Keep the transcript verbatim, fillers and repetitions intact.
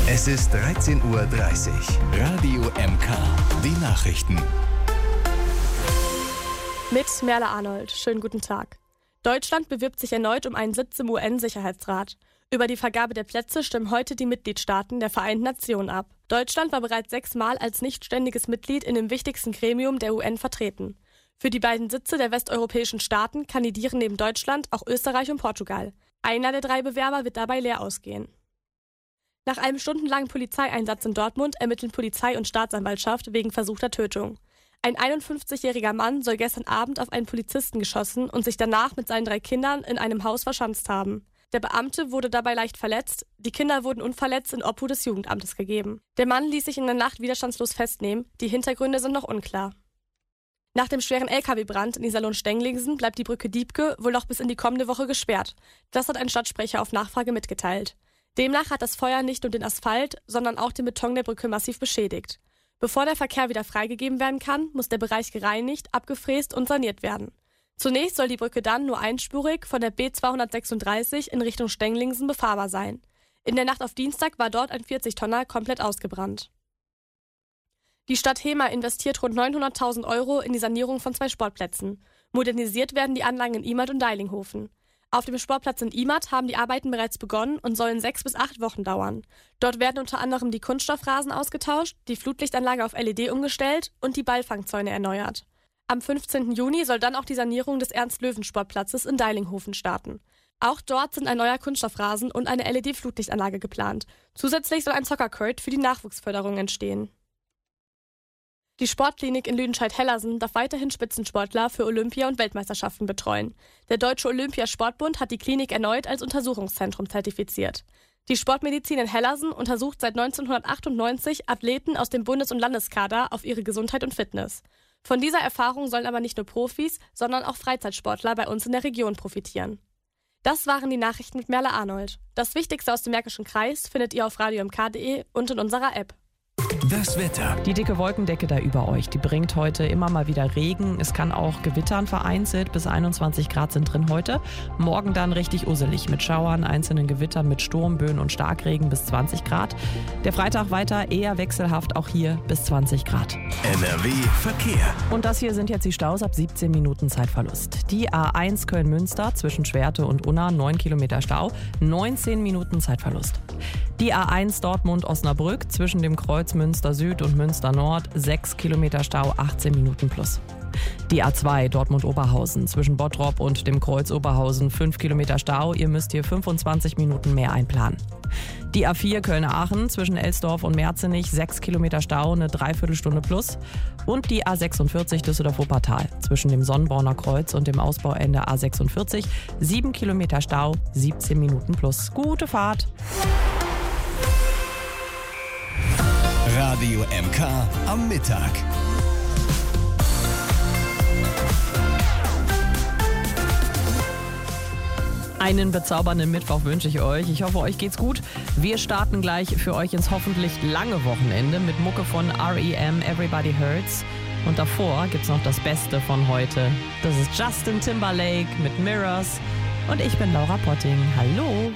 Es ist dreizehn Uhr dreißig. Radio M K. Die Nachrichten. Mit Merle Arnold. Schönen guten Tag. Deutschland bewirbt sich erneut um einen Sitz im U N-Sicherheitsrat. Über die Vergabe der Plätze stimmen heute die Mitgliedstaaten der Vereinten Nationen ab. Deutschland war bereits sechsmal als nichtständiges Mitglied in dem wichtigsten Gremium der U N vertreten. Für die beiden Sitze der westeuropäischen Staaten kandidieren neben Deutschland auch Österreich und Portugal. Einer der drei Bewerber wird dabei leer ausgehen. Nach einem stundenlangen Polizeieinsatz in Dortmund ermitteln Polizei und Staatsanwaltschaft wegen versuchter Tötung. Ein einundfünfzigjähriger Mann soll gestern Abend auf einen Polizisten geschossen und sich danach mit seinen drei Kindern in einem Haus verschanzt haben. Der Beamte wurde dabei leicht verletzt, die Kinder wurden unverletzt in Obhut des Jugendamtes gegeben. Der Mann ließ sich in der Nacht widerstandslos festnehmen, die Hintergründe sind noch unklar. Nach dem schweren L K W-Brand in Iserlohn Stänglingsen bleibt die Brücke Diepke wohl noch bis in die kommende Woche gesperrt. Das hat ein Stadtsprecher auf Nachfrage mitgeteilt. Demnach hat das Feuer nicht nur den Asphalt, sondern auch den Beton der Brücke massiv beschädigt. Bevor der Verkehr wieder freigegeben werden kann, muss der Bereich gereinigt, abgefräst und saniert werden. Zunächst soll die Brücke dann nur einspurig von der B zweihundertsechsunddreißig in Richtung Stänglingsen befahrbar sein. In der Nacht auf Dienstag war dort ein vierzig Tonner komplett ausgebrannt. Die Stadt Hemer investiert rund neunhunderttausend Euro in die Sanierung von zwei Sportplätzen. Modernisiert werden die Anlagen in Imert und Deilinghofen. Auf dem Sportplatz in Imert haben die Arbeiten bereits begonnen und sollen sechs bis acht Wochen dauern. Dort werden unter anderem die Kunststoffrasen ausgetauscht, die Flutlichtanlage auf L E D umgestellt und die Ballfangzäune erneuert. Am fünfzehnten Juni soll dann auch die Sanierung des Ernst-Löwen-Sportplatzes in Deilinghofen starten. Auch dort sind ein neuer Kunststoffrasen und eine L E D-Flutlichtanlage geplant. Zusätzlich soll ein Soccer-Court für die Nachwuchsförderung entstehen. Die Sportklinik in Lüdenscheid-Hellersen darf weiterhin Spitzensportler für Olympia- und Weltmeisterschaften betreuen. Der Deutsche Olympiasportbund hat die Klinik erneut als Untersuchungszentrum zertifiziert. Die Sportmedizin in Hellersen untersucht seit neunzehnhundertachtundneunzig Athleten aus dem Bundes- und Landeskader auf ihre Gesundheit und Fitness. Von dieser Erfahrung sollen aber nicht nur Profis, sondern auch Freizeitsportler bei uns in der Region profitieren. Das waren die Nachrichten mit Merle Arnold. Das Wichtigste aus dem Märkischen Kreis findet ihr auf radio m k punkt de und in unserer App. Das Wetter. Die dicke Wolkendecke da über euch, die bringt heute immer mal wieder Regen. Es kann auch gewittern vereinzelt. Bis einundzwanzig Grad sind drin heute. Morgen dann richtig usselig mit Schauern, einzelnen Gewittern mit Sturmböen und Starkregen bis zwanzig Grad. Der Freitag weiter eher wechselhaft, auch hier bis zwanzig Grad. N R W Verkehr. Und das hier sind jetzt die Staus ab siebzehn Minuten Zeitverlust. Die A eins Köln-Münster zwischen Schwerte und Unna, neun Kilometer Stau, neunzehn Minuten Zeitverlust. Die A eins Dortmund-Osnabrück zwischen dem Kreuz Münster Süd und Münster Nord, sechs Kilometer Stau, achtzehn Minuten plus. Die A zwei Dortmund-Oberhausen zwischen Bottrop und dem Kreuz Oberhausen, fünf Kilometer Stau, ihr müsst hier fünfundzwanzig Minuten mehr einplanen. Die A vier Köln-Aachen zwischen Elsdorf und Merzenich, sechs Kilometer Stau, eine Dreiviertelstunde plus. Und die A sechsundvierzig Düsseldorf-Wuppertal zwischen dem Sonnenborner Kreuz und dem Ausbauende A sechsundvierzig, sieben Kilometer Stau, siebzehn Minuten plus. Gute Fahrt! Radio M K am Mittag. Einen bezaubernden Mittwoch wünsche ich euch. Ich hoffe, euch geht's gut. Wir starten gleich für euch ins hoffentlich lange Wochenende mit Mucke von R E M, Everybody Hurts. Und davor gibt's noch das Beste von heute. Das ist Justin Timberlake mit Mirrors. Und ich bin Laura Potting. Hallo!